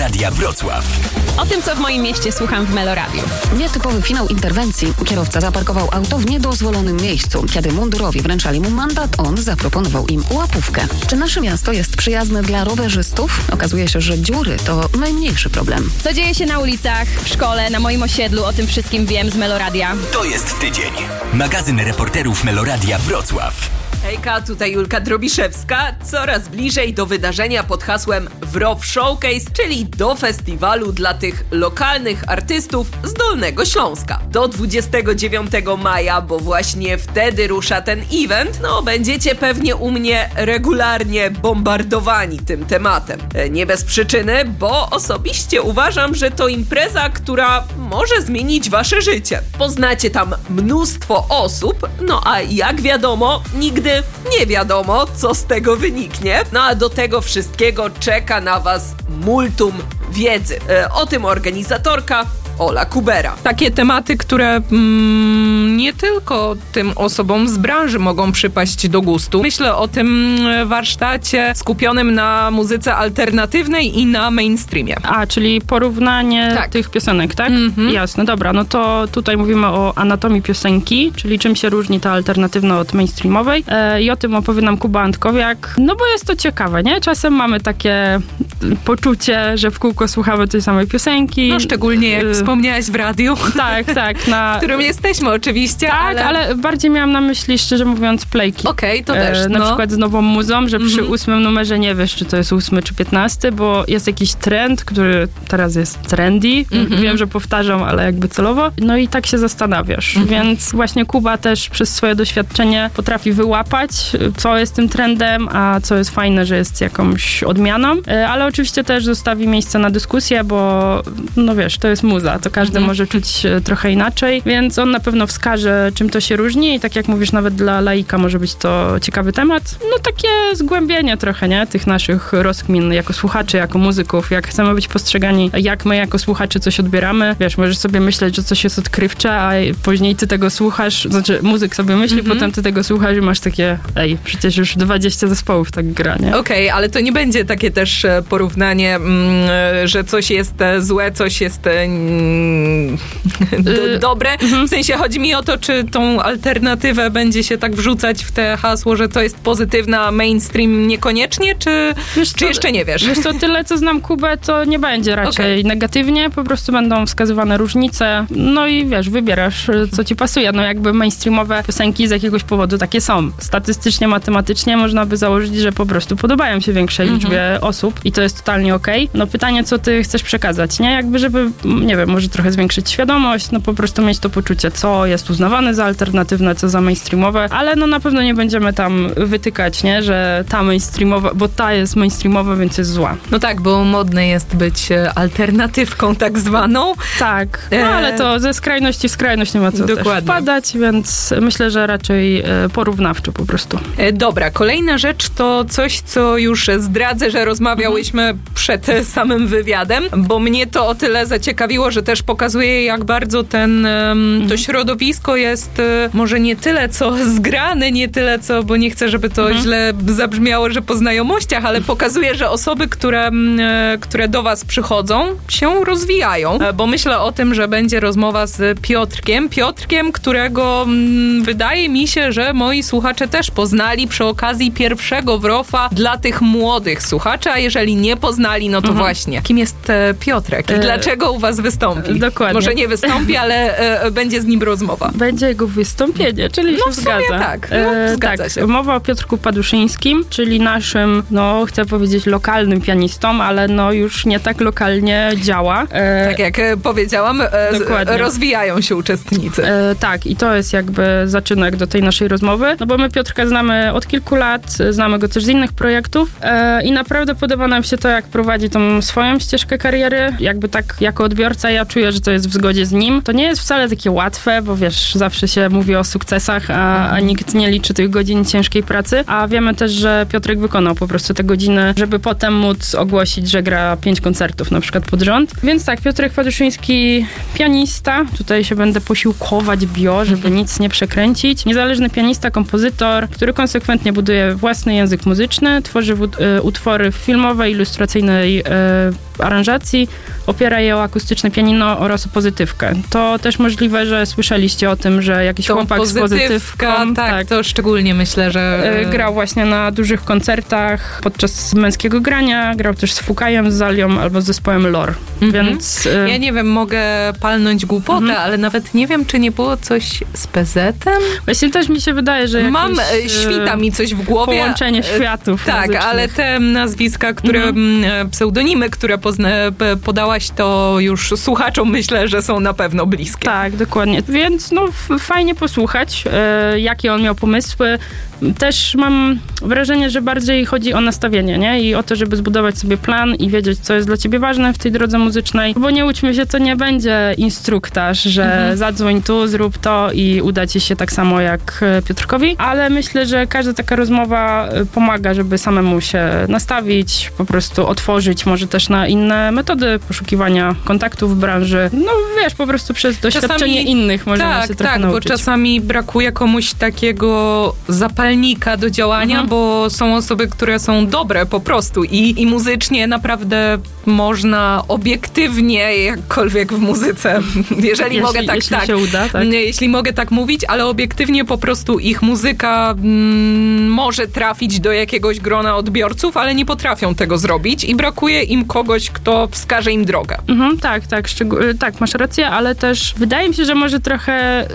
Meloradia Wrocław. O tym, co w moim mieście słucham w Meloradiu. Nietypowy finał interwencji. Kierowca zaparkował auto w niedozwolonym miejscu. Kiedy mundurowi wręczali mu mandat, on zaproponował im łapówkę. Czy nasze miasto jest przyjazne dla rowerzystów? Okazuje się, że dziury to najmniejszy problem. Co dzieje się na ulicach, w szkole, na moim osiedlu, o tym wszystkim wiem z Meloradia. To jest tydzień. Magazyn reporterów Meloradia Wrocław. Hejka, tutaj Julka Drobiszewska. Coraz bliżej do wydarzenia pod hasłem Wrow Showcase, czyli do festiwalu dla tych lokalnych artystów z Dolnego Śląska. Do 29 maja, bo właśnie wtedy rusza ten event, będziecie pewnie u mnie regularnie bombardowani tym tematem. Nie bez przyczyny, bo osobiście uważam, że to impreza, która może zmienić wasze życie. Poznacie tam mnóstwo osób, a jak wiadomo, nigdy nie wiadomo, co z tego wyniknie. A do tego wszystkiego czeka na was multum wiedzy. O tym organizatorka Ola Kubera. Takie tematy, które nie tylko tym osobom z branży mogą przypaść do gustu. Myślę o tym warsztacie skupionym na muzyce alternatywnej i na mainstreamie. Czyli porównanie tych piosenek, tak? Jasne, dobra. To tutaj mówimy o anatomii piosenki, czyli czym się różni ta alternatywna od mainstreamowej. I o tym opowie nam Kuba Antkowiak. Bo jest to ciekawe, nie? Czasem mamy takie poczucie, że w kółko słuchamy tej samej piosenki. Szczególnie jak wspomniałaś w radiu. Tak. W którym jesteśmy oczywiście, ale bardziej miałam na myśli, szczerze mówiąc, playki. Okej, to też. Na przykład z nową muzą, że przy 8 numerze nie wiesz, czy to jest 8 czy 15, bo jest jakiś trend, który teraz jest trendy. Wiem, że powtarzam, ale jakby celowo. I tak się zastanawiasz. Więc właśnie Kuba też przez swoje doświadczenie potrafi wyłapać, co jest tym trendem, a co jest fajne, że jest jakąś odmianą. Ale oczywiście też zostawi miejsce na dyskusję, bo wiesz, to jest muza, to każdy może czuć trochę inaczej, więc on na pewno wskaże, czym to się różni i tak jak mówisz, nawet dla laika może być to ciekawy temat. Takie zgłębienie trochę, nie? Tych naszych rozkmin jako słuchaczy, jako muzyków, jak chcemy być postrzegani, jak my jako słuchacze coś odbieramy. Wiesz, możesz sobie myśleć, że coś jest odkrywcze, a później ty tego słuchasz, muzyk sobie myśli, potem ty tego słuchasz i masz takie, przecież już 20 zespołów tak gra, nie? Okej, ale to nie będzie takie też porównanie, że coś jest złe, coś jest dobre. W sensie chodzi mi o to, czy tą alternatywę będzie się tak wrzucać w te hasło, że to jest pozytywna, a mainstream niekoniecznie, czy jeszcze nie wiesz? Wiesz co, tyle co znam Kubę, to nie będzie raczej negatywnie, po prostu będą wskazywane różnice, i wiesz, wybierasz, co ci pasuje. Jakby mainstreamowe piosenki z jakiegoś powodu takie są. Statystycznie, matematycznie można by założyć, że po prostu podobają się większej liczbie osób i to jest totalnie okej. Pytanie, co ty chcesz przekazać, nie? Jakby, żeby, nie wiem, może trochę zwiększyć świadomość, po prostu mieć to poczucie, co jest uznawane za alternatywne, co za mainstreamowe, ale na pewno nie będziemy tam wytykać, nie? Że ta mainstreamowa, bo ta jest mainstreamowa, więc jest zła. Tak, bo modne jest być alternatywką tak zwaną. Tak, ale to ze skrajności w skrajność nie ma co też wpadać, więc myślę, że raczej porównawczo po prostu. Dobra, kolejna rzecz to coś, co już zdradzę, że rozmawiałyśmy przed samym wywiadem, bo mnie to o tyle zaciekawiło, że też pokazuje, jak bardzo to środowisko jest może nie tyle co zgrane, nie tyle co, bo nie chcę, żeby to źle zabrzmiało, że po znajomościach, ale pokazuje, że osoby, które do was przychodzą, się rozwijają, bo myślę o tym, że będzie rozmowa z Piotrkiem, którego wydaje mi się, że moi słuchacze też poznali przy okazji pierwszego wrofa dla tych młodych słuchaczy, a jeżeli nie poznali, to właśnie. Kim jest Piotrek i dlaczego u was wystąpi? Dokładnie. Może nie wystąpi, ale będzie z nim rozmowa. Będzie jego wystąpienie, czyli się zgadza. Tak, zgadza się. Mowa o Piotrku Paduszyńskim, czyli naszym, chcę powiedzieć lokalnym pianistą, ale już nie tak lokalnie działa. Tak jak powiedziałam, rozwijają się uczestnicy. Tak, i to jest jakby zaczynek do tej naszej rozmowy, bo my Piotrka znamy od kilku lat, znamy go też z innych projektów i naprawdę podoba nam się to, jak prowadzi tą swoją ścieżkę kariery. Jakby tak jako odbiorca ja ja czuję, że to jest w zgodzie z nim. To nie jest wcale takie łatwe, bo wiesz, zawsze się mówi o sukcesach, a nikt nie liczy tych godzin ciężkiej pracy, a wiemy też, że Piotrek wykonał po prostu te godziny, żeby potem móc ogłosić, że gra 5 koncertów na przykład pod rząd. Więc tak, Piotrek Paduszyński, pianista, tutaj się będę posiłkować żeby nic nie przekręcić. Niezależny pianista, kompozytor, który konsekwentnie buduje własny język muzyczny, tworzy utwory w filmowej, ilustracyjnej aranżacji, opiera je o akustyczne pianino oraz o pozytywkę. To też możliwe, że słyszeliście o tym, że jakiś chłopak z pozytywką... Tak, to szczególnie myślę, że... Grał właśnie na dużych koncertach podczas męskiego grania, grał też z Fukajem, z Zalią albo z zespołem Lore. Więc... Ja nie wiem, mogę palnąć głupotę, ale nawet nie wiem, czy nie było coś z PZ-em? Właśnie też mi się wydaje, że świta mi coś w głowie. Połączenie światów Tak, muzycznych. Ale te nazwiska, pseudonimy, które podałaś, to już słuchaczom myślę, że są na pewno bliskie. Tak, dokładnie. Więc fajnie posłuchać, jakie on miał pomysły. Też mam wrażenie, że bardziej chodzi o nastawienie, nie? I o to, żeby zbudować sobie plan i wiedzieć, co jest dla ciebie ważne w tej drodze muzycznej. Bo nie łudźmy się, to nie będzie instruktaż, że zadzwoń tu, zrób to i uda ci się tak samo jak Piotrkowi. Ale myślę, że każda taka rozmowa pomaga, żeby samemu się nastawić, po prostu otworzyć może też na inne metody poszukiwania kontaktów w branży. Wiesz, po prostu przez doświadczenie innych możemy się trochę nauczyć. Bo czasami brakuje komuś takiego zapalnika do działania, bo są osoby, które są dobre po prostu i muzycznie naprawdę można obiektywnie, jakkolwiek w muzyce, jeśli się uda, tak. Jeśli mogę tak mówić, ale obiektywnie po prostu ich muzyka może trafić do jakiegoś grona odbiorców, ale nie potrafią tego zrobić i brakuje im kogoś, kto wskaże im drogę. Tak, masz rację, ale też wydaje mi się, że może trochę,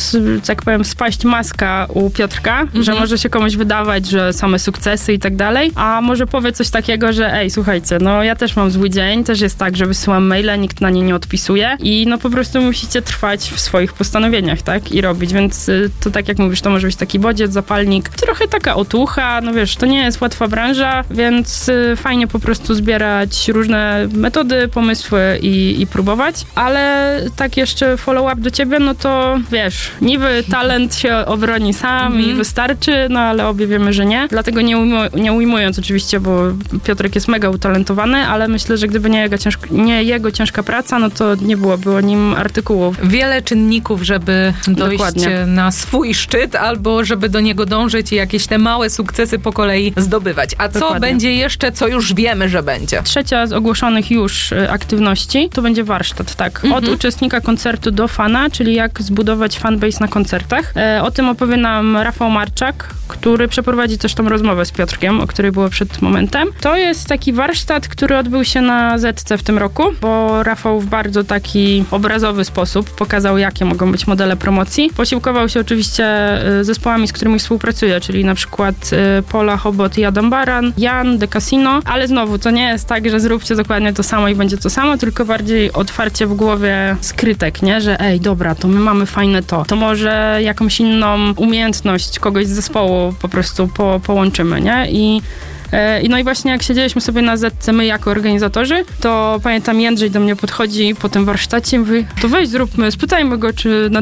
tak powiem, spaść maska u Piotrka, że może się komuś wydawać, że same sukcesy i tak dalej, a może powie coś takiego, że słuchajcie, ja też mam zły dzień, też jest tak, że wysyłam maile, nikt na nie nie odpisuje i po prostu musicie trwać w swoich postanowieniach, tak? I robić, więc to tak jak mówisz, to może być taki bodziec, zapalnik, trochę taka otucha, wiesz, to nie jest łatwa branża, więc fajnie po prostu zbierać różne metody, pomysły i próbować, ale tak jeszcze follow-up do ciebie, to wiesz, niby talent się obroni sam i wystarczy, ale obie wiemy, że nie. Dlatego nie ujmując oczywiście, bo Piotrek jest mega utalentowany, ale myślę, że gdyby nie jego ciężka praca, to nie byłoby o nim artykułów. Wiele czynników, żeby dojść na swój szczyt, albo żeby do niego dążyć i jakieś te małe sukcesy po kolei zdobywać. A co będzie jeszcze, co już wiemy, że będzie? Trzecia z ogłoszonych już aktywności to będzie warsztat, tak. Od uczestnika koncertu do fana, czyli jak zbudować fanbase na koncertach. O tym opowie nam Rafał Marczak, który przeprowadzi też tą rozmowę z Piotrkiem, o której było przed momentem. To jest taki warsztat, który odbył się na Zetce w tym roku, bo Rafał w bardzo taki obrazowy sposób pokazał, jakie mogą być modele promocji. Posiłkował się oczywiście zespołami, z którymi współpracuje, czyli na przykład Pola Chobot i Adam Baran, Jan, The Casino, ale znowu to nie jest tak, że zróbcie dokładnie to samo i będzie to samo, tylko bardziej otwarcie w głowie skrytek, nie? Że dobra, to my mamy fajne to może jakąś inną umiejętność kogoś z zespołu po prostu połączymy, nie? I właśnie jak siedzieliśmy sobie na Zetce, my jako organizatorzy, to pamiętam, Jędrzej do mnie podchodzi po tym warsztacie i mówi, to weź zróbmy, spytajmy go, czy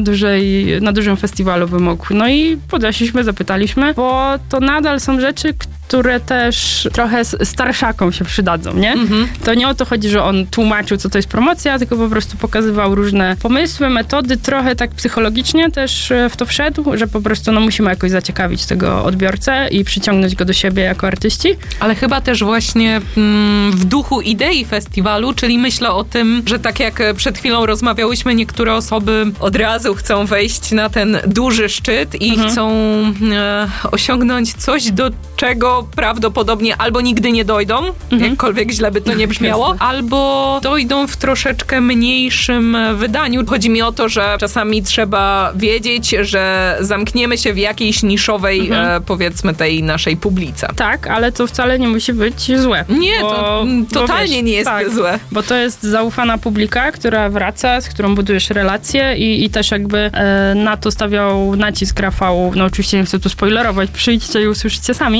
na dużym festiwalu by mógł. I podeszliśmy, zapytaliśmy, bo to nadal są rzeczy, które też trochę starszakom się przydadzą, nie? To nie o to chodzi, że on tłumaczył, co to jest promocja, tylko po prostu pokazywał różne pomysły, metody, trochę tak psychologicznie też w to wszedł, że po prostu musimy jakoś zaciekawić tego odbiorcę i przyciągnąć go do siebie jako artyści. Ale chyba też właśnie w duchu idei festiwalu, czyli myślę o tym, że tak jak przed chwilą rozmawiałyśmy, niektóre osoby od razu chcą wejść na ten duży szczyt i chcą osiągnąć coś, do czego prawdopodobnie albo nigdy nie dojdą, jakkolwiek źle by to nie brzmiało, albo dojdą w troszeczkę mniejszym wydaniu. Chodzi mi o to, że czasami trzeba wiedzieć, że zamkniemy się w jakiejś niszowej, powiedzmy, tej naszej publice. Tak, ale to wcale nie musi być złe. Nie, to totalnie nie jest złe. Bo to jest zaufana publika, która wraca, z którą budujesz relacje i też jakby na to stawiał nacisk Rafał. Oczywiście nie chcę tu spoilerować, przyjdźcie i usłyszycie sami, ale na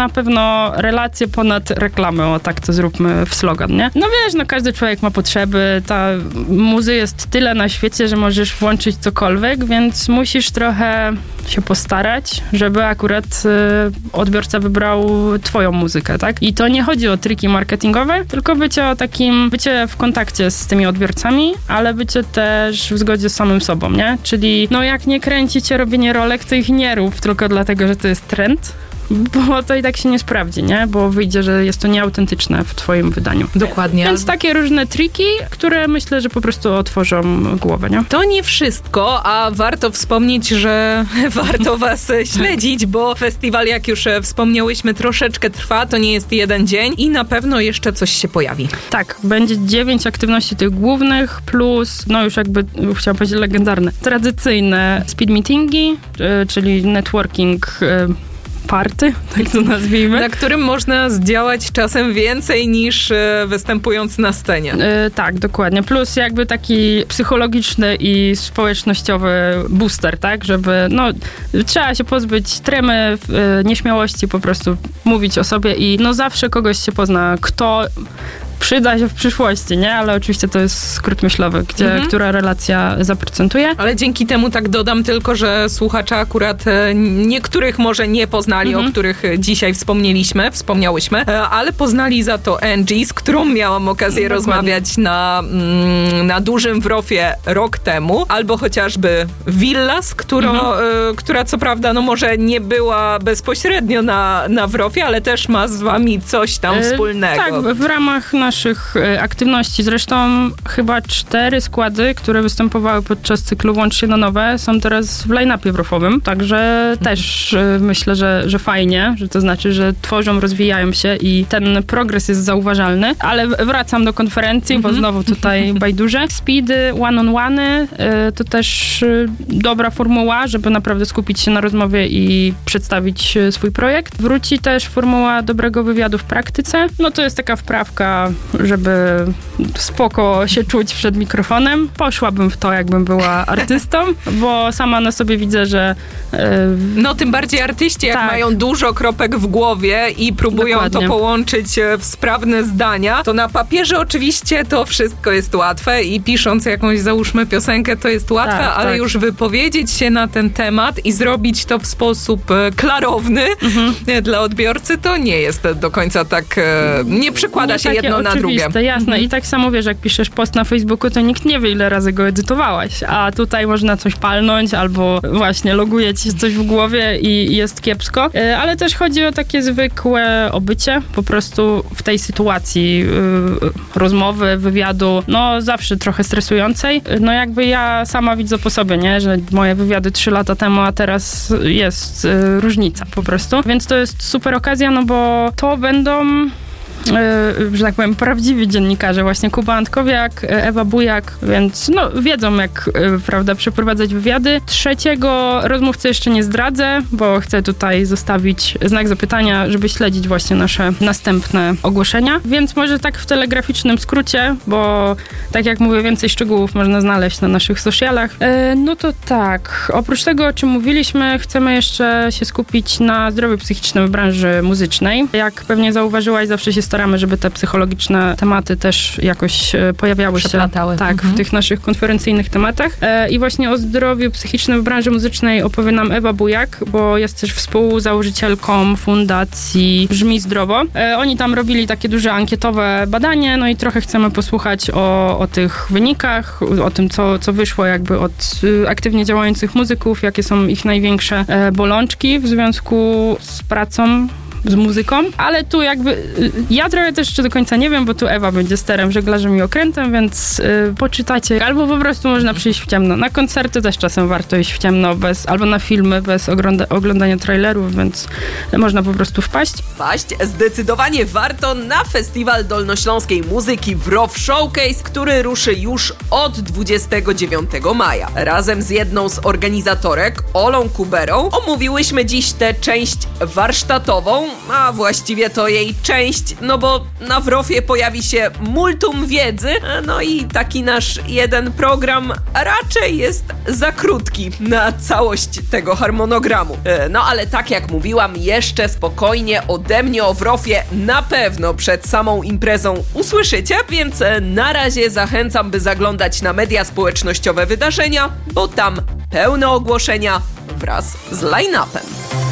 na pewno relacje ponad reklamę, o tak to zróbmy w slogan, nie? No wiesz, no każdy człowiek ma potrzeby, ta muzy jest tyle na świecie, że możesz włączyć cokolwiek, więc musisz trochę się postarać, żeby akurat odbiorca wybrał twoją muzykę, tak? I to nie chodzi o triki marketingowe, tylko bycie w kontakcie z tymi odbiorcami, ale bycie też w zgodzie z samym sobą, nie? Czyli no jak nie kręci cię robienie rolek, to ich nie rób tylko dlatego, że to jest trend, bo to i tak się nie sprawdzi, nie? Bo wyjdzie, że jest to nieautentyczne w twoim wydaniu. Dokładnie. Więc takie różne triki, które myślę, że po prostu otworzą głowę, nie? To nie wszystko, a warto wspomnieć, że warto was śledzić, bo festiwal, jak już wspomniałyśmy, troszeczkę trwa, to nie jest jeden dzień i na pewno jeszcze coś się pojawi. Tak, będzie 9 aktywności tych głównych, plus, no już jakby, chciałam powiedzieć legendarne, tradycyjne speed meetingi, czyli networking party, tak to nazwijmy. Na którym można zdziałać czasem więcej niż występując na scenie. Tak, dokładnie. Plus jakby taki psychologiczny i społecznościowy booster, tak? Żeby, no, trzeba się pozbyć tremy, nieśmiałości, po prostu mówić o sobie i no zawsze kogoś się pozna, kto przyda się w przyszłości, nie? Ale oczywiście to jest skrót myślowy, która relacja zaprocentuje. Ale dzięki temu tak dodam tylko, że słuchacze akurat niektórych może nie poznali, o których dzisiaj wspomniałyśmy, ale poznali za to Angie, z którą miałam okazję rozmawiać na dużym Wrofie rok temu, albo chociażby Villas, która co prawda no może nie była bezpośrednio na Wrofie, ale też ma z wami coś tam wspólnego. Tak, w ramach naszych aktywności. Zresztą chyba 4 składy, które występowały podczas cyklu Włącz się na nowe, są teraz w line-upie wrofowym, także też myślę, że fajnie, że to znaczy, że tworzą, rozwijają się i ten progres jest zauważalny, ale wracam do konferencji, bo znowu tutaj bajduże. Speedy, one-on-one to też dobra formuła, żeby naprawdę skupić się na rozmowie i przedstawić swój projekt. Wróci też formuła dobrego wywiadu w praktyce. No to jest taka wprawka, żeby spoko się czuć przed mikrofonem. Poszłabym w to, jakbym była artystą, bo sama na sobie widzę, że no tym bardziej artyści, jak mają dużo kropek w głowie i próbują to połączyć w sprawne zdania, to na papierze oczywiście to wszystko jest łatwe i pisząc jakąś, załóżmy, piosenkę, to jest łatwe, ale już wypowiedzieć się na ten temat i zrobić to w sposób klarowny dla odbiorcy, to nie jest do końca tak, nie przykłada się jedno na drugie. Jasne. I tak samo wiesz, jak piszesz post na Facebooku, to nikt nie wie, ile razy go edytowałaś, a tutaj można coś palnąć, albo właśnie loguje ci coś w głowie i jest kiepsko, ale też chodzi o takie zwykłe obycie, po prostu w tej sytuacji rozmowy, wywiadu, no zawsze trochę stresującej. No jakby ja sama widzę po sobie, nie, że moje wywiady 3 lata temu, a teraz jest różnica po prostu, więc to jest super okazja, no bo to będą że tak powiem, prawdziwi dziennikarze, właśnie Kuba Antkowiak, Ewa Bujak, więc no wiedzą, jak prawda, przeprowadzać wywiady. 3. rozmówcę jeszcze nie zdradzę, bo chcę tutaj zostawić znak zapytania, żeby śledzić właśnie nasze następne ogłoszenia. Więc może tak w telegraficznym skrócie, bo tak jak mówię, więcej szczegółów można znaleźć na naszych socialach. No to tak, oprócz tego, o czym mówiliśmy, chcemy jeszcze się skupić na zdrowiu psychicznym w branży muzycznej. Jak pewnie zauważyłaś, zawsze się staramy, żeby te psychologiczne tematy też jakoś pojawiały się w tych naszych konferencyjnych tematach. I właśnie o zdrowiu psychicznym w branży muzycznej opowie nam Ewa Bujak, bo jest też współzałożycielką fundacji Brzmi Zdrowo. Oni tam robili takie duże ankietowe badanie, no i trochę chcemy posłuchać o tych wynikach, o tym, co wyszło jakby od aktywnie działających muzyków, jakie są ich największe bolączki w związku z pracą z muzyką, ale tu jakby ja trochę też jeszcze do końca nie wiem, bo tu Ewa będzie sterem, żeglarzem i okrętem, więc poczytacie, albo po prostu można przyjść w ciemno. Na koncerty też czasem warto iść w ciemno, albo na filmy bez oglądania trailerów, więc można po prostu wpaść. Zdecydowanie warto na Festiwal Dolnośląskiej Muzyki Wrof Showcase, który ruszy już od 29 maja. Razem z jedną z organizatorek, Olą Kuberą, omówiłyśmy dziś tę część warsztatową, a właściwie to jej część, no bo na Wrofie pojawi się multum wiedzy, no i taki nasz jeden program raczej jest za krótki na całość tego harmonogramu. No ale tak jak mówiłam, jeszcze spokojnie ode mnie o Wrofie na pewno przed samą imprezą usłyszycie, więc na razie zachęcam, by zaglądać na media społecznościowe wydarzenia, bo tam pełne ogłoszenia wraz z line-upem.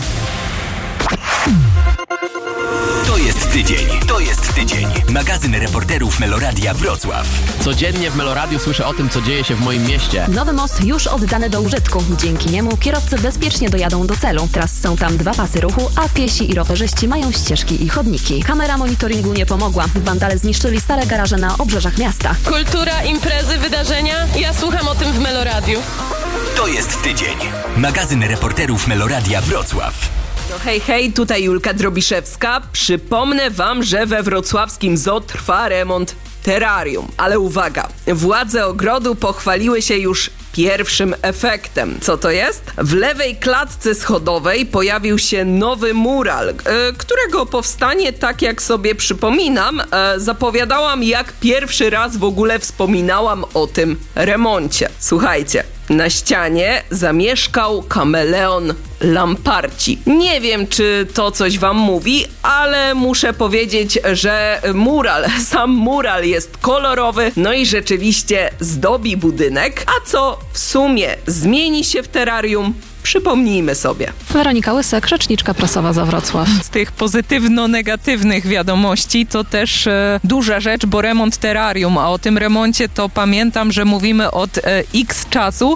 To jest tydzień. Magazyn reporterów Meloradia Wrocław. Codziennie w Meloradiu słyszę o tym, co dzieje się w moim mieście. Nowy most już oddany do użytku. Dzięki niemu kierowcy bezpiecznie dojadą do celu. Teraz są tam 2 pasy ruchu, a piesi i rowerzyści mają ścieżki i chodniki. Kamera monitoringu nie pomogła. Wandale zniszczyli stare garaże na obrzeżach miasta. Kultura, imprezy, wydarzenia. Ja słucham o tym w Meloradiu. To jest tydzień. Magazyn reporterów Meloradia Wrocław. No hej, tutaj Julka Drobiszewska. Przypomnę wam, że we wrocławskim zoo trwa remont terrarium. Ale uwaga, władze ogrodu pochwaliły się już pierwszym efektem. Co to jest? W lewej klatce schodowej pojawił się nowy mural, którego powstanie, tak jak sobie przypominam, zapowiadałam, jak pierwszy raz w ogóle wspominałam o tym remoncie. Słuchajcie, na ścianie zamieszkał kameleon Lamparci. Nie wiem, czy to coś wam mówi, ale muszę powiedzieć, że sam mural jest kolorowy, no i rzeczywiście zdobi budynek, a co w sumie zmieni się w terrarium, przypomnijmy sobie. Weronika Łysek, rzeczniczka prasowa za Wrocław. Z tych pozytywno-negatywnych wiadomości to też duża rzecz, bo remont terrarium, a o tym remoncie to pamiętam, że mówimy od x czasu.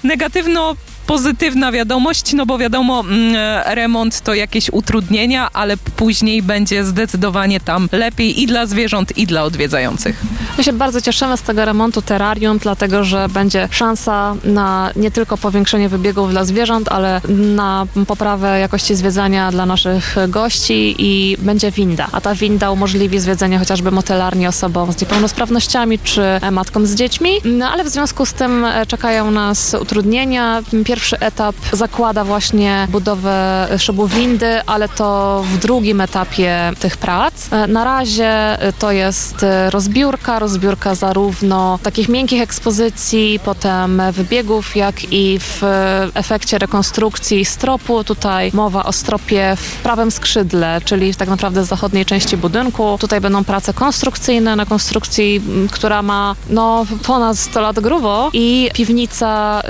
Pozytywna wiadomość, no bo wiadomo, remont to jakieś utrudnienia, ale później będzie zdecydowanie tam lepiej i dla zwierząt, i dla odwiedzających. My się bardzo cieszymy z tego remontu terrarium, dlatego że będzie szansa na nie tylko powiększenie wybiegów dla zwierząt, ale na poprawę jakości zwiedzania dla naszych gości i będzie winda. A ta winda umożliwi zwiedzenie chociażby motelarni osobom z niepełnosprawnościami czy matkom z dziećmi, no ale w związku z tym czekają nas utrudnienia. Pierwszy etap zakłada właśnie budowę szybu windy, ale to w drugim etapie tych prac. Na razie to jest rozbiórka zarówno takich miękkich ekspozycji, potem wybiegów, jak i w efekcie rekonstrukcji stropu. Tutaj mowa o stropie w prawym skrzydle, czyli tak naprawdę z zachodniej części budynku. Tutaj będą prace konstrukcyjne na konstrukcji, która ma ponad 100 lat grubo i piwnica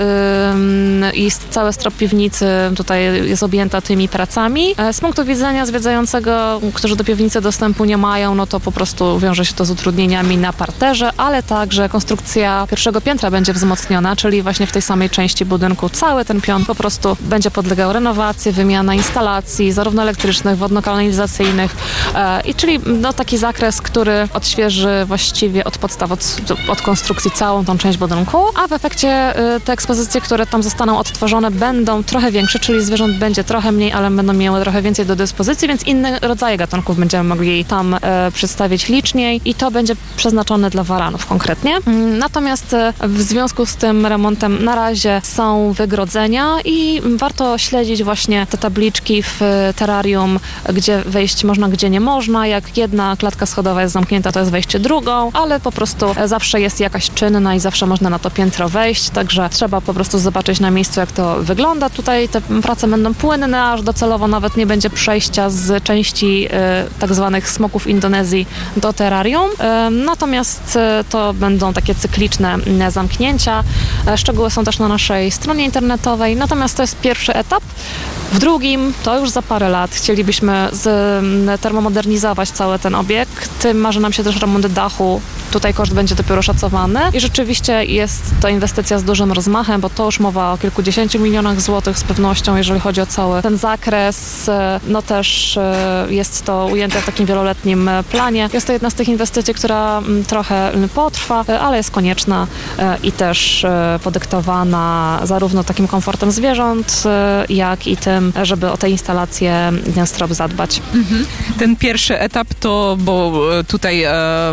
i cały strop piwnicy tutaj jest objęta tymi pracami. Z punktu widzenia zwiedzającego, którzy do piwnicy dostępu nie mają, no to po prostu wiąże się to z utrudnieniami na parterze, ale także konstrukcja pierwszego piętra będzie wzmocniona, czyli właśnie w tej samej części budynku cały ten pion po prostu będzie podlegał renowacji, wymiana instalacji, zarówno elektrycznych, wodno-kanalizacyjnych, i czyli taki zakres, który odświeży właściwie od podstaw, od konstrukcji całą tą część budynku, a w efekcie te ekspozycje, które tam zostaną odtworzone, będą trochę większe, czyli zwierząt będzie trochę mniej, ale będą miały trochę więcej do dyspozycji, więc inne rodzaje gatunków będziemy mogli tam przedstawić liczniej i to będzie przeznaczone dla waranów konkretnie. Natomiast w związku z tym remontem na razie są wygrodzenia i warto śledzić właśnie te tabliczki w terrarium, gdzie wejść można, gdzie nie można. Jak jedna klatka schodowa jest zamknięta, to jest wejście drugą, ale po prostu zawsze jest jakaś czynna i zawsze można na to piętro wejść, także trzeba po prostu zobaczyć na miejscu, jak to wygląda. Tutaj te prace będą płynne, aż docelowo nawet nie będzie przejścia z części tak zwanych smoków Indonezji do terrarium. Natomiast to będą takie cykliczne zamknięcia. Szczegóły są też na naszej stronie internetowej. Natomiast to jest pierwszy etap. W drugim, to już za parę lat, chcielibyśmy termomodernizować cały ten obiekt. Marzy nam się też remont dachu. Tutaj koszt będzie dopiero szacowany. I rzeczywiście jest to inwestycja z dużym rozmachem, bo to już mowa o kilkudziesięciu milionach złotych z pewnością, jeżeli chodzi o cały ten zakres. No też jest to ujęte w takim wieloletnim planie. Jest to jedna z tych inwestycji, która trochę potrwa, ale jest konieczna i też podyktowana zarówno takim komfortem zwierząt, jak i tym, żeby o te instalacje, ten strop zadbać. Ten pierwszy etap to, bo tutaj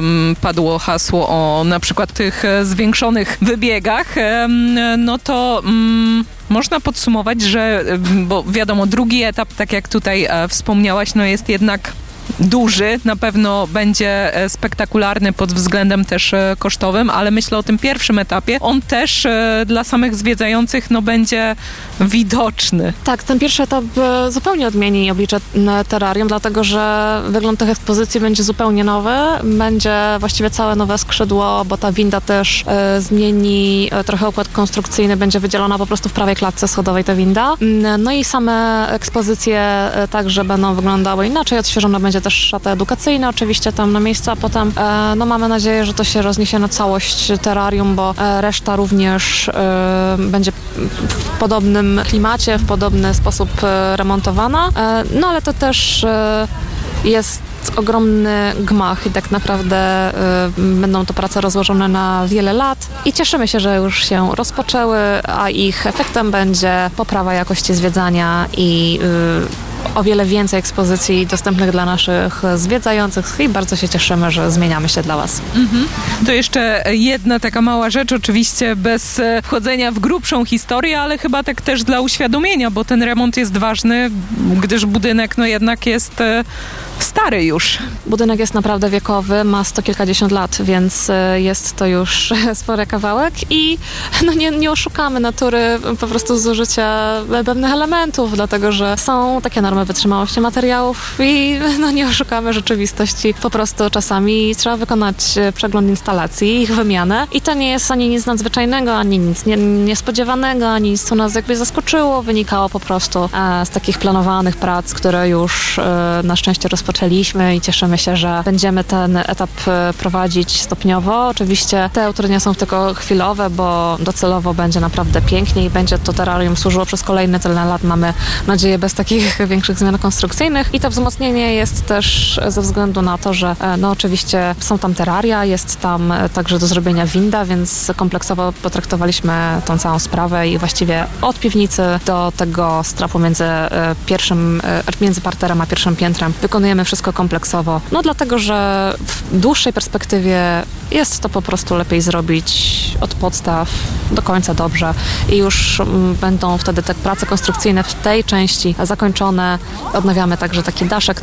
padło hasło o na przykład tych zwiększonych wybiegach, no to można podsumować, że, bo wiadomo, drugi etap, tak jak tutaj wspomniałaś, no jest jednak duży, na pewno będzie spektakularny pod względem też kosztowym, ale myślę o tym pierwszym etapie. On też dla samych zwiedzających będzie widoczny. Tak, ten pierwszy etap zupełnie odmieni oblicze terrarium, dlatego że wygląd tych ekspozycji będzie zupełnie nowy. Będzie właściwie całe nowe skrzydło, bo ta winda też zmieni trochę układ konstrukcyjny, będzie wydzielona po prostu w prawej klatce schodowej ta winda. No i same ekspozycje także będą wyglądały inaczej, odświeżona będzie też szata edukacyjna oczywiście tam na miejscu, a potem mamy nadzieję, że to się rozniesie na całość terrarium, bo reszta również będzie w podobnym klimacie, w podobny sposób remontowana. No ale to też jest ogromny gmach i tak naprawdę będą to prace rozłożone na wiele lat i cieszymy się, że już się rozpoczęły, a ich efektem będzie poprawa jakości zwiedzania i o wiele więcej ekspozycji dostępnych dla naszych zwiedzających i bardzo się cieszymy, że zmieniamy się dla Was. To jeszcze jedna taka mała rzecz, oczywiście bez wchodzenia w grubszą historię, ale chyba tak też dla uświadomienia, bo ten remont jest ważny, gdyż budynek jednak jest stary już. Budynek jest naprawdę wiekowy, ma 100 kilkadziesiąt lat, więc jest to już spory kawałek i nie oszukamy natury po prostu zużycia pewnych elementów, dlatego że są takie normy wytrzymałości materiałów i nie oszukamy rzeczywistości. Po prostu czasami trzeba wykonać przegląd instalacji, ich wymianę i to nie jest ani nic nadzwyczajnego, ani nic niespodziewanego, ani nic, co nas jakby zaskoczyło. Wynikało po prostu z takich planowanych prac, które już na szczęście rozpoczęliśmy i cieszymy się, że będziemy ten etap prowadzić stopniowo. Oczywiście te utrudnienia są tylko chwilowe, bo docelowo będzie naprawdę pięknie i będzie to terrarium służyło przez kolejne tyle lat. Mamy nadzieję bez takich większych zmian konstrukcyjnych i to wzmocnienie jest też ze względu na to, że oczywiście są tam terraria, jest tam także do zrobienia winda, więc kompleksowo potraktowaliśmy tą całą sprawę i właściwie od piwnicy do tego strapu między parterem a pierwszym piętrem wykonujemy wszystko kompleksowo. Dlatego, że w dłuższej perspektywie jest to po prostu lepiej zrobić od podstaw do końca dobrze i już będą wtedy te prace konstrukcyjne w tej części zakończone. Odnawiamy także taki daszek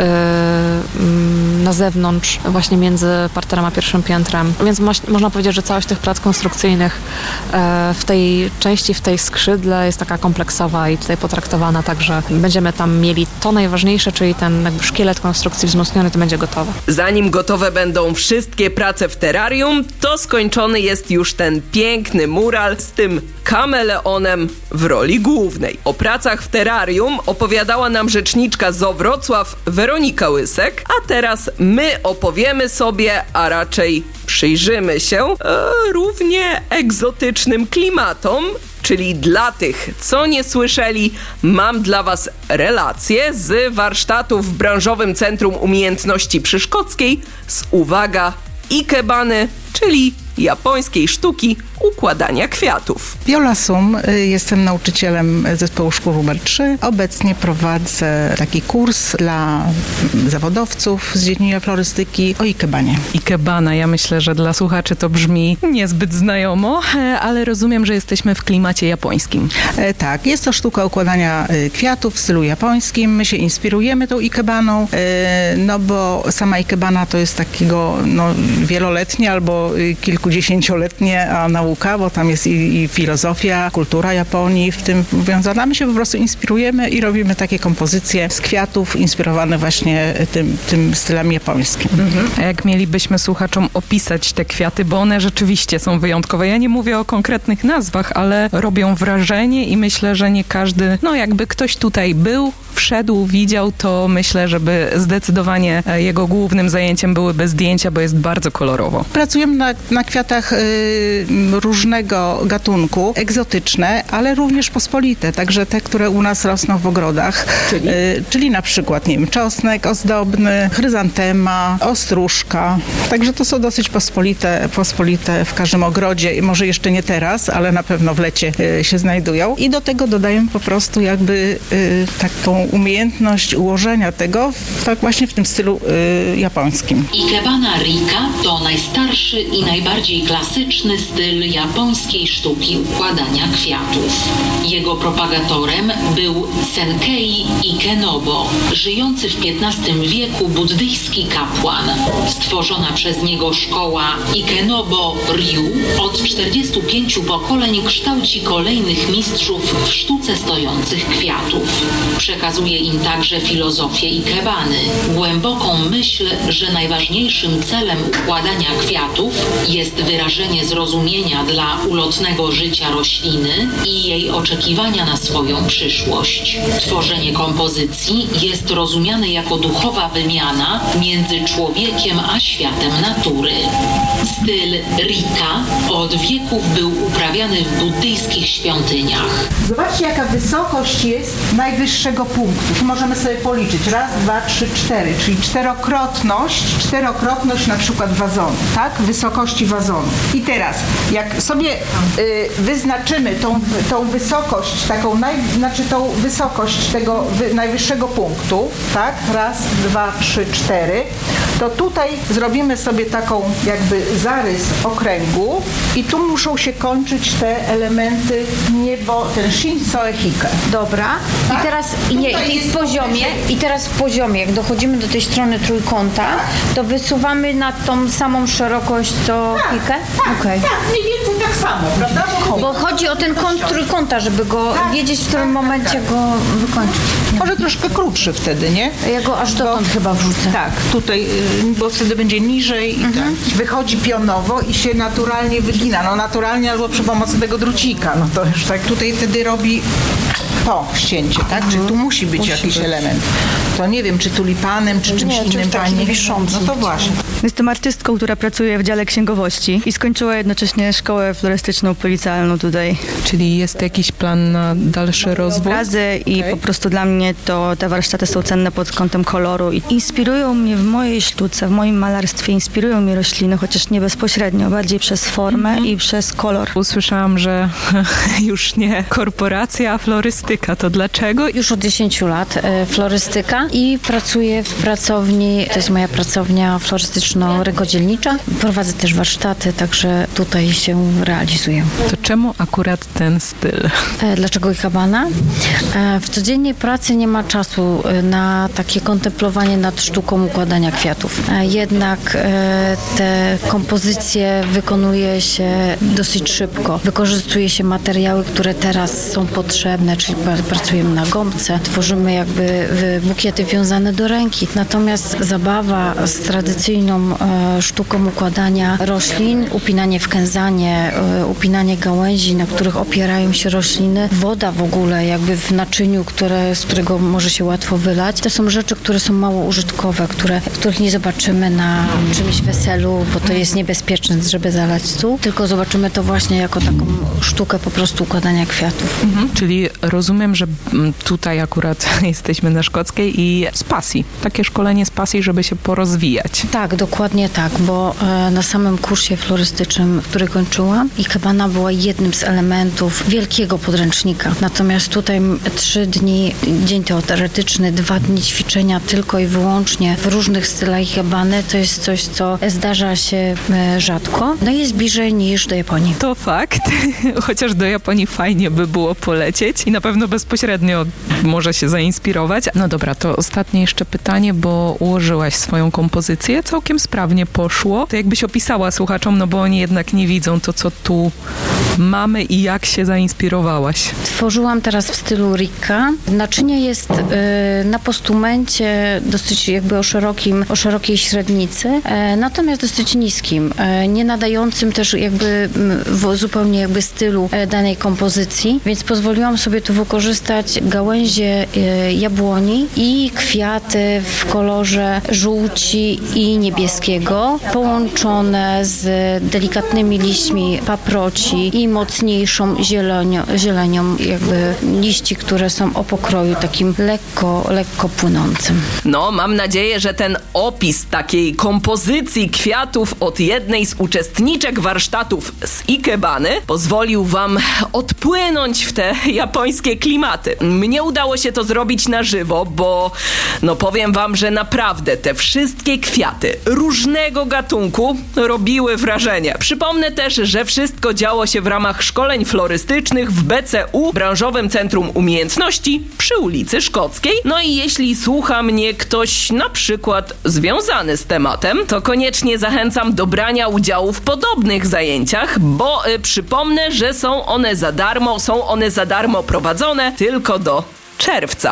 na zewnątrz, właśnie między parterem a pierwszym piętrem. Więc można powiedzieć, że całość tych prac konstrukcyjnych w tej części, w tej skrzydle jest taka kompleksowa i tutaj potraktowana, także będziemy tam mieli to najważniejsze, czyli ten szkielet konstrukcji wzmocniony, to będzie gotowe. Zanim gotowe będą wszystkie prace w terrarium, to skończony jest już ten piękny mural z tym kameleonem w roli głównej. O pracach w terrarium opowiadała nam rzeczniczka ZOO Wrocław Weronika Łysek, a teraz my opowiemy sobie, a raczej przyjrzymy się równie egzotycznym klimatom. Czyli dla tych, co nie słyszeli, mam dla Was relację z warsztatów w Branżowym Centrum Umiejętności Przyszkockiej z, uwaga, ikebany, czyli japońskiej sztuki układania kwiatów. Viola Sum, jestem nauczycielem zespołu szkół numer 3. Obecnie prowadzę taki kurs dla zawodowców z dziedziny florystyki o ikebanie. Ikebana, ja myślę, że dla słuchaczy to brzmi niezbyt znajomo, ale rozumiem, że jesteśmy w klimacie japońskim. Tak, jest to sztuka układania kwiatów w stylu japońskim. My się inspirujemy tą ikebaną, bo sama ikebana to jest takiego wieloletnie albo kilkudziesięcioletnie nauka, bo tam jest i filozofia, kultura Japonii w tym wiązana. My się po prostu inspirujemy i robimy takie kompozycje z kwiatów inspirowane właśnie tym stylem japońskim. A jak mielibyśmy słuchaczom opisać te kwiaty, bo one rzeczywiście są wyjątkowe. Ja nie mówię o konkretnych nazwach, ale robią wrażenie i myślę, że nie każdy, jakby ktoś tutaj był, wszedł, widział, to myślę, żeby zdecydowanie jego głównym zajęciem byłyby zdjęcia, bo jest bardzo kolorowo. Pracujemy na kwiatach różnego gatunku, egzotyczne, ale również pospolite, także te, które u nas rosną w ogrodach, czyli na przykład, czosnek ozdobny, chryzantema, ostróżka, także to są dosyć pospolite w każdym ogrodzie, może jeszcze nie teraz, ale na pewno w lecie się znajdują i do tego dodajemy po prostu jakby taką umiejętność ułożenia tego właśnie w tym stylu japońskim. Ikebana Rika to najstarszy i najbardziej najbardziej klasyczny styl japońskiej sztuki układania kwiatów. Jego propagatorem był Senkei Ikenobo, żyjący w XV wieku buddyjski kapłan. Stworzona przez niego szkoła Ikenobo Ryu od 45 pokoleń kształci kolejnych mistrzów w sztuce stojących kwiatów. Przekazuje im także filozofię ikebany, głęboką myśl, że najważniejszym celem układania kwiatów jest wyrażenie zrozumienia dla ulotnego życia rośliny i jej oczekiwania na swoją przyszłość. Tworzenie kompozycji jest rozumiane jako duchowa wymiana między człowiekiem a światem natury. Styl Rika od wieków był uprawiany w buddyjskich świątyniach. Zobaczcie, jaka wysokość jest najwyższego punktu. Tu możemy sobie policzyć. 1, 2, 3, 4, czyli czterokrotność na przykład wazonu, tak? Wysokości wazonu. I teraz, jak sobie wyznaczymy tą wysokość, tą wysokość tego najwyższego punktu, tak? 1, 2, 3, 4, to tutaj zrobimy sobie taką jakby zarys okręgu i tu muszą się kończyć te elementy niebo, ten Shinsoe Hike. Dobra. Tak? I teraz w poziomie, jak dochodzimy do tej strony trójkąta, to wysuwamy na tą samą szerokość co Hike? Tak, mniej więcej tak samo, prawda? Bo chodzi o ten kąt trójkąta, żeby go wiedzieć, w którym momencie go wykończyć. Może troszkę krótszy wtedy, nie? Ja go aż dotąd chyba wrzucę. Tak, tutaj, bo wtedy będzie niżej i tak. Wychodzi pionowo i się naturalnie wygina. No naturalnie albo przy pomocy tego drucika. No to już tak tutaj wtedy robi to ścięcie, tak? Czyli tu musi być jakiś element. To nie wiem, czy tulipanem, czy czymś innym pani. No to właśnie. Jestem artystką, która pracuje w dziale księgowości i skończyła jednocześnie szkołę florystyczną policealną tutaj. Czyli jest jakiś plan na dalszy rozwój? Obrazy i po prostu dla mnie to te warsztaty są cenne pod kątem koloru i inspirują mnie w mojej sztuce, w moim malarstwie, inspirują mnie rośliny, chociaż nie bezpośrednio, bardziej przez formę i przez kolor. Usłyszałam, że już nie korporacja, a florystyka. To dlaczego? Już od 10 lat florystyka i pracuję w pracowni, to jest moja pracownia florystyczno-rękodzielnicza. Prowadzę też warsztaty, także tutaj się realizuję. To czemu akurat ten styl? Dlaczego ikebana? W codziennej pracy nie ma czasu na takie kontemplowanie nad sztuką układania kwiatów. Jednak te kompozycje wykonuje się dosyć szybko. Wykorzystuje się materiały, które teraz są potrzebne, czyli pracujemy na gąbce, tworzymy jakby bukiety wiązane do ręki. Natomiast zabawa z tradycyjną sztuką układania roślin, upinanie wkęzanie, upinanie gałęzi, na których opierają się rośliny, woda w ogóle jakby w naczyniu, z którego może się łatwo wylać. To są rzeczy, które są mało użytkowe, których nie zobaczymy na czymś weselu, bo to jest niebezpieczne, żeby zalać stół, tylko zobaczymy to właśnie jako taką sztukę po prostu układania kwiatów. Czyli rozumiem, że tutaj akurat jesteśmy na Szkockiej i z pasji. Takie szkolenie z pasji, żeby się porozwijać. Tak, dokładnie tak, bo na samym kursie florystycznym, który kończyłam, ikebana była jednym z elementów wielkiego podręcznika. Natomiast tutaj 3 dni, dzień teoretyczny, 2 dni ćwiczenia tylko i wyłącznie w różnych stylach ikebany, to jest coś, co zdarza się rzadko. No i jest bliżej niż do Japonii. To fakt, chociaż do Japonii fajnie by było polecieć i na pewno bezpośrednio może się zainspirować. No dobra, to ostatnie jeszcze pytanie, bo ułożyłaś swoją kompozycję, całkiem sprawnie poszło. To jakbyś opisała słuchaczom, no bo oni jednak nie widzą to, co tu mamy i jak się zainspirowałaś. Tworzyłam teraz w stylu Rikka. Naczynie jest na postumencie dosyć jakby o szerokiej średnicy, natomiast dosyć niskim, nie nadającym też jakby zupełnie jakby stylu danej kompozycji, więc pozwoliłam sobie tu wykorzystać gałęzie jabłoni i kwiaty w kolorze żółci i niebieskiego, połączone z delikatnymi liśćmi paproci i najmocniejszą zielenią, jakby liści, które są o pokroju takim lekko płynącym. No, mam nadzieję, że ten opis takiej kompozycji kwiatów od jednej z uczestniczek warsztatów z ikebany pozwolił wam odpłynąć w te japońskie klimaty. Mnie udało się to zrobić na żywo, bo powiem wam, że naprawdę te wszystkie kwiaty różnego gatunku robiły wrażenie. Przypomnę też, że wszystko działo się w ramach szkoleń florystycznych w BCU, Branżowym Centrum Umiejętności przy ulicy Szkockiej. No i jeśli słucha mnie ktoś na przykład związany z tematem, to koniecznie zachęcam do brania udziału w podobnych zajęciach, bo przypomnę, że są one za darmo prowadzone tylko do czerwca.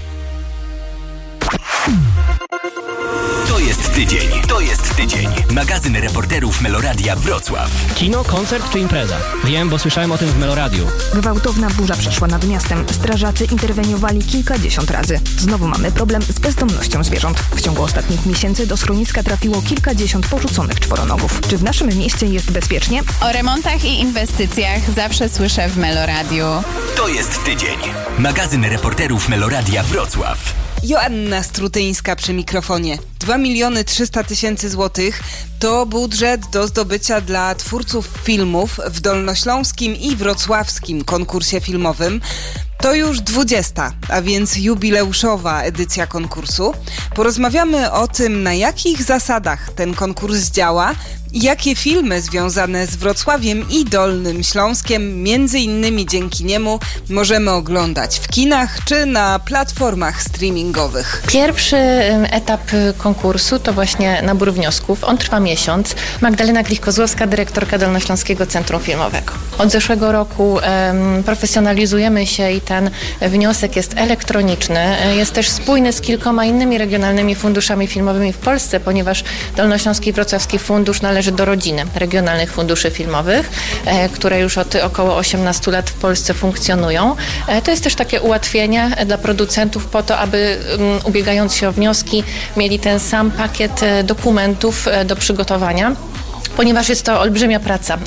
To jest tydzień. Magazyn reporterów Meloradia Wrocław. Kino, koncert czy impreza? Wiem, bo słyszałem o tym w Meloradiu. Gwałtowna burza przeszła nad miastem. Strażacy interweniowali kilkadziesiąt razy. Znowu mamy problem z bezdomnością zwierząt. W ciągu ostatnich miesięcy do schroniska trafiło kilkadziesiąt porzuconych czworonogów. Czy w naszym mieście jest bezpiecznie? O remontach i inwestycjach zawsze słyszę w Meloradiu. To jest tydzień. Magazyn reporterów Meloradia Wrocław. Joanna Strutyńska przy mikrofonie. 2 300 000 złotych to budżet do zdobycia dla twórców filmów w dolnośląskim i wrocławskim konkursie filmowym. To już 20, a więc jubileuszowa edycja konkursu. Porozmawiamy o tym, na jakich zasadach ten konkurs działa i jakie filmy związane z Wrocławiem i Dolnym Śląskiem, między innymi dzięki niemu, możemy oglądać w kinach czy na platformach streamingowych. Pierwszy etap konkursu to właśnie nabór wniosków. On trwa miesiąc. Magdalena Klich-Kozłowska, dyrektorka Dolnośląskiego Centrum Filmowego. Od zeszłego roku profesjonalizujemy się i ten wniosek jest elektroniczny. Jest też spójny z kilkoma innymi regionalnymi funduszami filmowymi w Polsce, ponieważ Dolnośląski i Wrocławski Fundusz należy do rodziny regionalnych funduszy filmowych, które już od około 18 lat w Polsce funkcjonują. To jest też takie ułatwienie dla producentów po to, aby ubiegając się o wnioski mieli ten sam pakiet dokumentów do przygotowania, ponieważ jest to olbrzymia praca.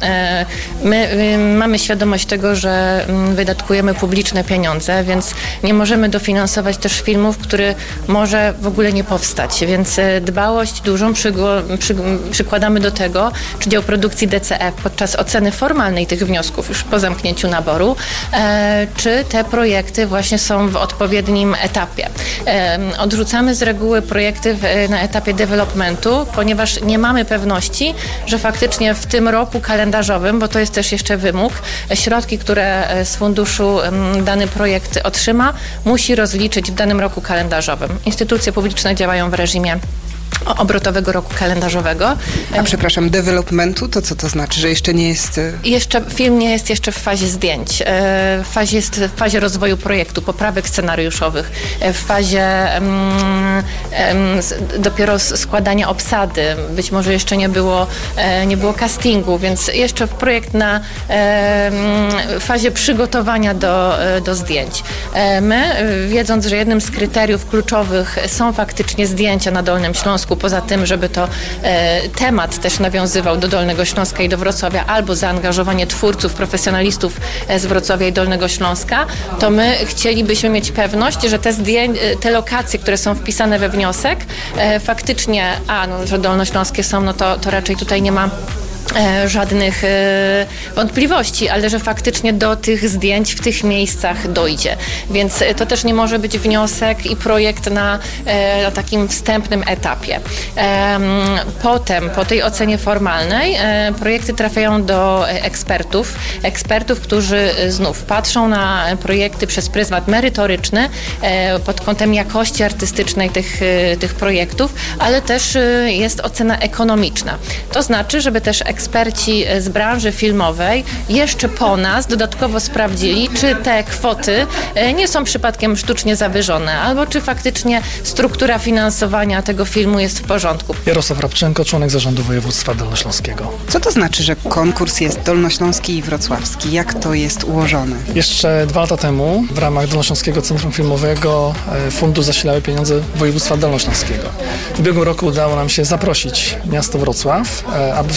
My mamy świadomość tego, że wydatkujemy publiczne pieniądze, więc nie możemy dofinansować też filmów, który może w ogóle nie powstać, więc dbałość dużą przykładamy do tego, czy dział produkcji DCF podczas oceny formalnej tych wniosków już po zamknięciu naboru, czy te projekty właśnie są w odpowiednim etapie. Odrzucamy z reguły projekty na etapie developmentu, ponieważ nie mamy pewności, że faktycznie w tym roku kalendarzowym, bo to jest też jeszcze wymóg, środki, które z funduszu dany projekt otrzyma, musi rozliczyć w danym roku kalendarzowym. Instytucje publiczne działają w reżimie obrotowego roku kalendarzowego. A przepraszam, developmentu, to co to znaczy, że jeszcze nie jest... Film nie jest jeszcze w fazie zdjęć, jest w fazie rozwoju projektu, poprawek scenariuszowych, w fazie dopiero składania obsady, być może jeszcze nie było castingu, więc jeszcze projekt na fazie przygotowania do zdjęć. My, wiedząc, że jednym z kryteriów kluczowych są faktycznie zdjęcia na Dolnym Śląsku, poza tym, żeby to temat też nawiązywał do Dolnego Śląska i do Wrocławia, albo zaangażowanie twórców, profesjonalistów z Wrocławia i Dolnego Śląska, to my chcielibyśmy mieć pewność, że te lokacje, które są wpisane we wniosek, faktycznie, że dolnośląskie są, to raczej tutaj nie ma żadnych wątpliwości, ale że faktycznie do tych zdjęć w tych miejscach dojdzie. Więc to też nie może być wniosek i projekt na takim wstępnym etapie. Potem, po tej ocenie formalnej, projekty trafiają do ekspertów, którzy znów patrzą na projekty przez pryzmat merytoryczny, pod kątem jakości artystycznej tych projektów, ale też jest ocena ekonomiczna. To znaczy, żeby też eksperci z branży filmowej jeszcze po nas dodatkowo sprawdzili, czy te kwoty nie są przypadkiem sztucznie zawyżone, albo czy faktycznie struktura finansowania tego filmu jest w porządku. Jarosław Rabczenko, członek zarządu województwa dolnośląskiego. Co to znaczy, że konkurs jest dolnośląski i wrocławski? Jak to jest ułożone? Jeszcze 2 lata temu w ramach Dolnośląskiego Centrum Filmowego fundusz zasilały pieniądze województwa dolnośląskiego. W ubiegłym roku udało nam się zaprosić miasto Wrocław, aby wsparło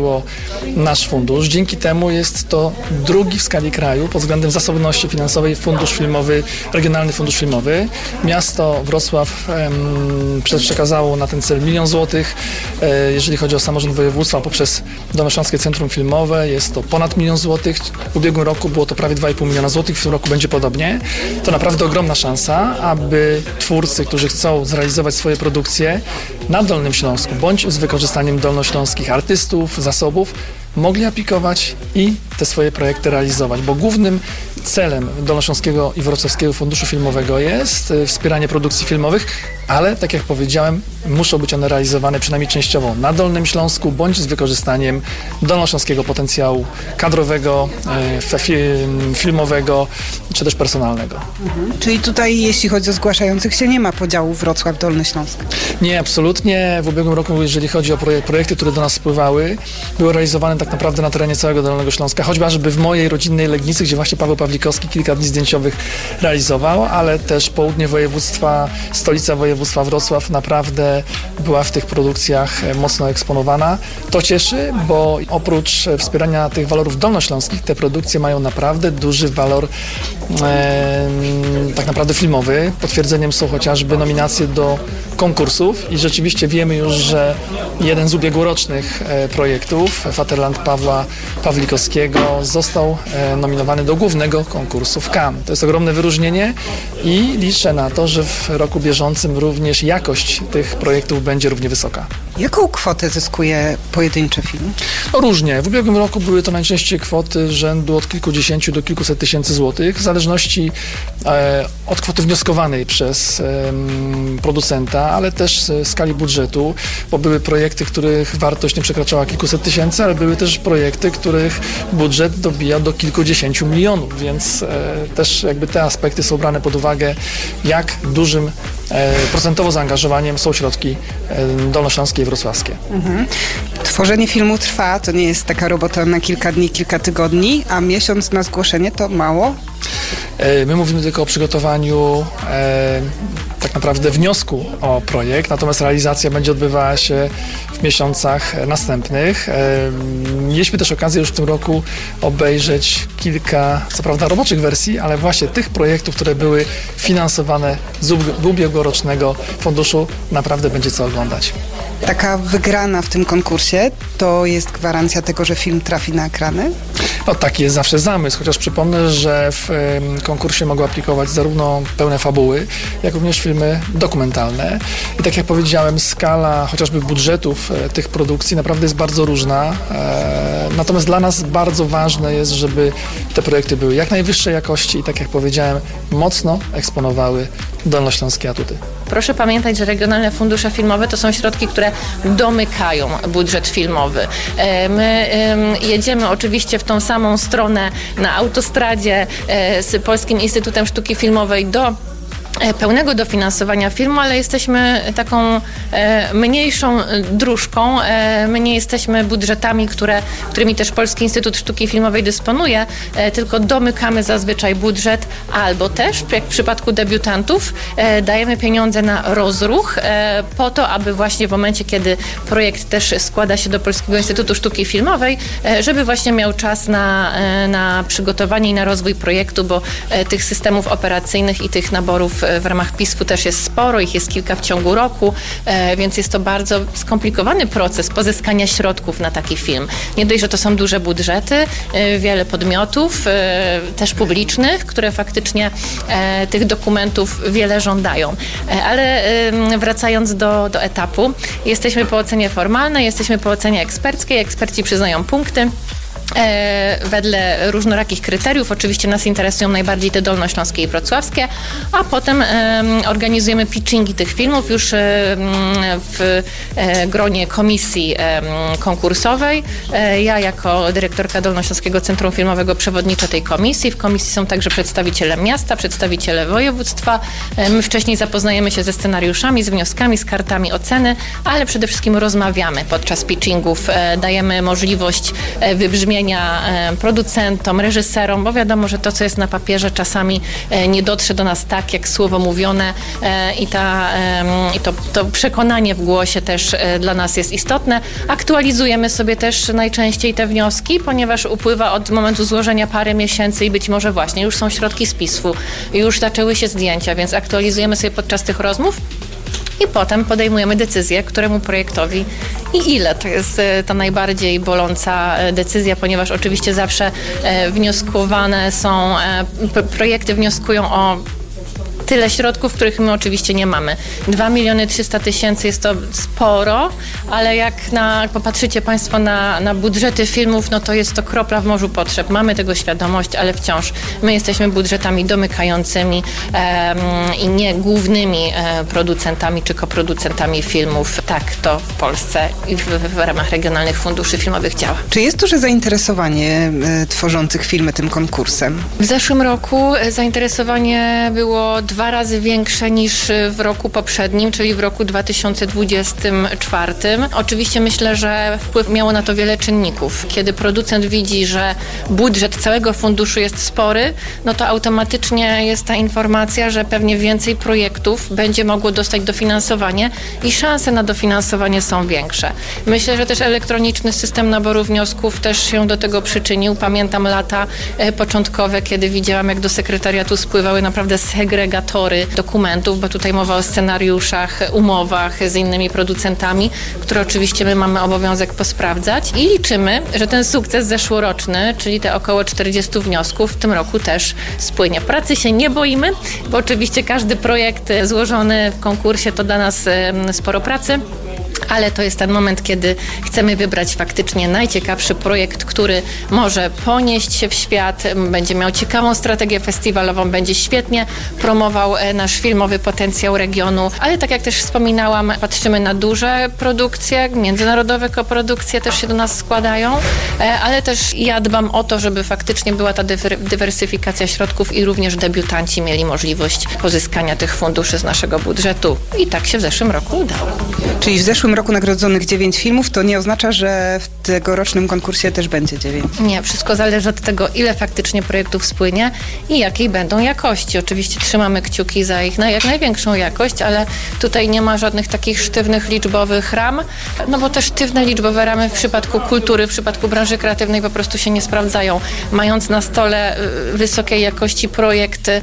utworzyło nasz fundusz. Dzięki temu jest to drugi w skali kraju pod względem zasobności finansowej fundusz filmowy, regionalny fundusz filmowy. Miasto Wrocław przekazało na ten cel 1 000 000 złotych. Jeżeli chodzi o samorząd województwa poprzez Dolnośląskie Centrum Filmowe jest to ponad 1 000 000 złotych. W ubiegłym roku było to prawie 2,5 miliona złotych, w tym roku będzie podobnie. To naprawdę ogromna szansa, aby twórcy, którzy chcą zrealizować swoje produkcje na Dolnym Śląsku, bądź z wykorzystaniem dolnośląskich artystów, zasobów, mogli aplikować i te swoje projekty realizować, bo głównym celem Dolnośląskiego i Wrocławskiego Funduszu Filmowego jest wspieranie produkcji filmowych, ale tak jak powiedziałem, muszą być one realizowane przynajmniej częściowo na Dolnym Śląsku, bądź z wykorzystaniem dolnośląskiego potencjału kadrowego, filmowego, czy też personalnego. Czyli tutaj, jeśli chodzi o zgłaszających się, nie ma podziału Wrocław-Dolny Śląsk? Nie, absolutnie. W ubiegłym roku, jeżeli chodzi o projekty, które do nas spływały, były realizowane tak naprawdę na terenie całego Dolnego Śląska, choćby w mojej rodzinnej Legnicy, gdzie właśnie Paweł Pawlikowski kilka dni zdjęciowych realizował, ale też południe województwa, stolica województwa Wrocław naprawdę była w tych produkcjach mocno eksponowana. To cieszy, bo oprócz wspierania tych walorów dolnośląskich, te produkcje mają naprawdę duży walor tak naprawdę filmowy. Potwierdzeniem są chociażby nominacje do konkursów i rzeczywiście wiemy już, że jeden z ubiegłorocznych projektów, Vaterland Pawła Pawlikowskiego, został nominowany do głównego konkursu w Cannes. To jest ogromne wyróżnienie i liczę na to, że w roku bieżącym również jakość tych projektów będzie równie wysoka. Jaką kwotę zyskuje pojedynczy film? No różnie. W ubiegłym roku były to najczęściej kwoty rzędu od kilkudziesięciu do kilkuset tysięcy złotych, w zależności od kwoty wnioskowanej przez producenta, ale też skali budżetu, bo były projekty, których wartość nie przekraczała kilkuset tysięcy, ale były też projekty, których budżet dobijał do kilkudziesięciu milionów, więc też jakby te aspekty są brane pod uwagę, jak dużym procentowo zaangażowaniem są środki dolnośląskie i wrocławskie. Tworzenie filmu trwa, to nie jest taka robota na kilka dni, kilka tygodni, a miesiąc na zgłoszenie to mało? My mówimy tylko o przygotowaniu tak naprawdę wniosku o projekt, natomiast realizacja będzie odbywała się w miesiącach następnych. Mieliśmy też okazję już w tym roku obejrzeć kilka, co prawda roboczych wersji, ale właśnie tych projektów, które były finansowane z ubiegłorocznego funduszu, naprawdę będzie co oglądać. Taka wygrana w tym konkursie to jest gwarancja tego, że film trafi na ekrany? No taki jest zawsze zamysł, chociaż przypomnę, że w konkursie mogą aplikować zarówno pełne fabuły, jak również filmy dokumentalne. I tak jak powiedziałem, skala chociażby budżetów tych produkcji naprawdę jest bardzo różna. Natomiast dla nas bardzo ważne jest, żeby te projekty były jak najwyższej jakości i tak jak powiedziałem, mocno eksponowały dolnośląskie atuty. Proszę pamiętać, że regionalne fundusze filmowe to są środki, które domykają budżet filmowy. My jedziemy oczywiście w tą samą stronę na autostradzie z Polskim Instytutem Sztuki Filmowej do pełnego dofinansowania filmu, ale jesteśmy taką mniejszą dróżką. My nie jesteśmy budżetami, którymi też Polski Instytut Sztuki Filmowej dysponuje, tylko domykamy zazwyczaj budżet, albo też, jak w przypadku debiutantów, dajemy pieniądze na rozruch po to, aby właśnie w momencie, kiedy projekt też składa się do Polskiego Instytutu Sztuki Filmowej, żeby właśnie miał czas na przygotowanie i na rozwój projektu, bo tych systemów operacyjnych i tych naborów w ramach PISF-u też jest sporo, ich jest kilka w ciągu roku, więc jest to bardzo skomplikowany proces pozyskania środków na taki film. Nie dość, że to są duże budżety, wiele podmiotów, też publicznych, które faktycznie tych dokumentów wiele żądają. Ale wracając do etapu, jesteśmy po ocenie formalnej, jesteśmy po ocenie eksperckiej, eksperci przyznają punkty. Wedle różnorakich kryteriów. Oczywiście nas interesują najbardziej te dolnośląskie i wrocławskie, a potem organizujemy pitchingi tych filmów już w gronie komisji konkursowej. Ja jako dyrektorka Dolnośląskiego Centrum Filmowego przewodniczę tej komisji. W komisji są także przedstawiciele miasta, przedstawiciele województwa. My wcześniej zapoznajemy się ze scenariuszami, z wnioskami, z kartami oceny, ale przede wszystkim rozmawiamy podczas pitchingów. Dajemy możliwość wybrzmienia porozumienia producentom, reżyserom, bo wiadomo, że to, co jest na papierze, czasami nie dotrze do nas tak, jak słowo mówione i to przekonanie w głosie też dla nas jest istotne. Aktualizujemy sobie też najczęściej te wnioski, ponieważ upływa od momentu złożenia parę miesięcy i być może właśnie już są środki spisu, już zaczęły się zdjęcia, więc aktualizujemy sobie podczas tych rozmów i potem podejmujemy decyzję, któremu projektowi i ile. To jest ta najbardziej boląca decyzja, ponieważ oczywiście zawsze wnioskowane są, projekty wnioskują o tyle środków, których my oczywiście nie mamy. 2 300 000 jest to sporo, ale jak popatrzycie Państwo na budżety filmów, no to jest to kropla w morzu potrzeb. Mamy tego świadomość, ale wciąż my jesteśmy budżetami domykającymi i nie głównymi producentami czy koproducentami filmów. Tak to w Polsce i w ramach regionalnych funduszy filmowych działa. Czy jest duże zainteresowanie tworzących filmy tym konkursem? W zeszłym roku zainteresowanie było 2 razy większe niż w roku poprzednim, czyli w roku 2024. Oczywiście myślę, że wpływ miało na to wiele czynników. Kiedy producent widzi, że budżet całego funduszu jest spory, no to automatycznie jest ta informacja, że pewnie więcej projektów będzie mogło dostać dofinansowanie i szanse na dofinansowanie są większe. Myślę, że też elektroniczny system naboru wniosków też się do tego przyczynił. Pamiętam lata początkowe, kiedy widziałam, jak do sekretariatu spływały naprawdę segregatory dokumentów, bo tutaj mowa o scenariuszach, umowach z innymi producentami, które oczywiście my mamy obowiązek posprawdzać i liczymy, że ten sukces zeszłoroczny, czyli te około 40 wniosków w tym roku też spłynie. Pracy się nie boimy, bo oczywiście każdy projekt złożony w konkursie to dla nas sporo pracy. Ale to jest ten moment, kiedy chcemy wybrać faktycznie najciekawszy projekt, który może ponieść się w świat, będzie miał ciekawą strategię festiwalową, będzie świetnie promował nasz filmowy potencjał regionu. Ale tak jak też wspominałam, patrzymy na duże produkcje, międzynarodowe koprodukcje też się do nas składają, ale też ja dbam o to, żeby faktycznie była ta dywersyfikacja środków i również debiutanci mieli możliwość pozyskania tych funduszy z naszego budżetu. I tak się w zeszłym roku udało. Czyli w zeszłym roku nagrodzonych 9 filmów, to nie oznacza, że w tegorocznym konkursie też będzie 9. Nie, wszystko zależy od tego, ile faktycznie projektów spłynie i jakiej będą jakości. Oczywiście trzymamy kciuki za ich jak największą jakość, ale tutaj nie ma żadnych takich sztywnych liczbowych ram, no bo te sztywne liczbowe ramy w przypadku kultury, w przypadku branży kreatywnej po prostu się nie sprawdzają. Mając na stole wysokiej jakości projekty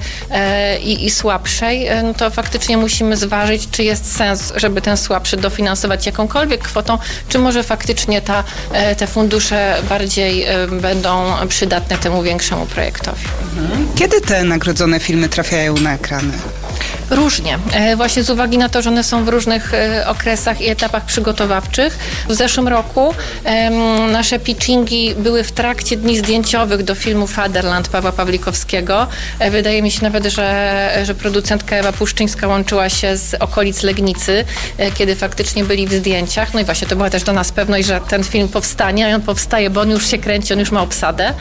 i słabszej, no to faktycznie musimy zważyć, czy jest sens, żeby ten słabszy dofinansować jakąkolwiek kwotą, czy może faktycznie te fundusze bardziej będą przydatne temu większemu projektowi. Kiedy te nagrodzone filmy trafiają na ekrany? Różnie. Właśnie z uwagi na to, że one są w różnych okresach i etapach przygotowawczych. W zeszłym roku nasze pitchingi były w trakcie dni zdjęciowych do filmu Fatherland Pawła Pawlikowskiego. Wydaje mi się nawet, że producentka Ewa Puszczyńska łączyła się z okolic Legnicy, kiedy faktycznie byli w zdjęciach. No i właśnie to była też do nas pewność, że ten film powstanie, a on powstaje, bo on już się kręci, on już ma obsadę.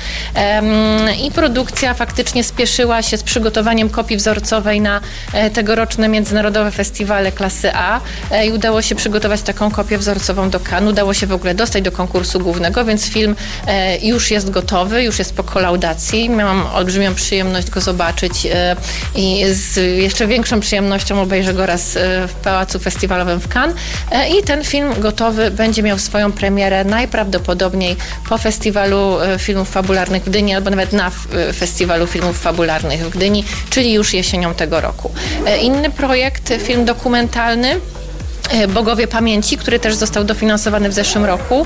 I produkcja faktycznie spieszyła się z przygotowaniem kopii wzorcowej na tegoroczne międzynarodowe festiwale klasy A i udało się przygotować taką kopię wzorcową do Cannes. Udało się w ogóle dostać do konkursu głównego, więc film już jest gotowy, już jest po kolaudacji. Miałam olbrzymią przyjemność go zobaczyć i z jeszcze większą przyjemnością obejrzę go raz w Pałacu Festiwalowym w Cannes. I ten film gotowy będzie miał swoją premierę najprawdopodobniej po Festiwalu Filmów Fabularnych w Gdyni, albo nawet na Festiwalu Filmów Fabularnych w Gdyni, czyli już jesienią tego roku. Inny projekt, film dokumentalny Bogowie Pamięci, który też został dofinansowany w zeszłym roku,